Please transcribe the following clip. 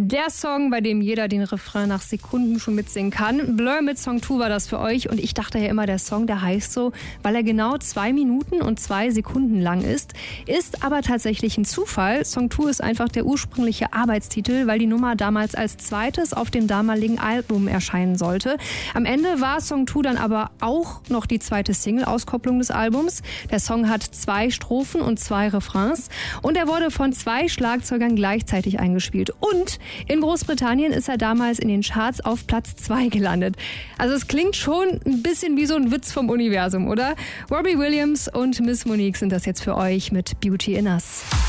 Der Song, bei dem jeder den Refrain nach Sekunden schon mitsingen kann. Blur mit Song 2 war das für euch und ich dachte ja immer, der Song, der heißt so, weil er genau 2 Minuten und 2 Sekunden lang ist. Ist aber tatsächlich ein Zufall. Song 2 ist einfach der ursprüngliche Arbeitstitel, weil die Nummer damals als zweites auf dem damaligen Album erscheinen sollte. Am Ende war Song 2 dann aber auch noch die zweite Single-Auskopplung des Albums. Der Song hat 2 Strophen und 2 Refrains und er wurde von 2 Schlagzeugern gleichzeitig eingespielt. Und in Großbritannien ist er damals in den Charts auf Platz 2 gelandet. Also es klingt schon ein bisschen wie so ein Witz vom Universum, oder? Robbie Williams und Miss Monique sind das jetzt für euch mit Beauty in Us.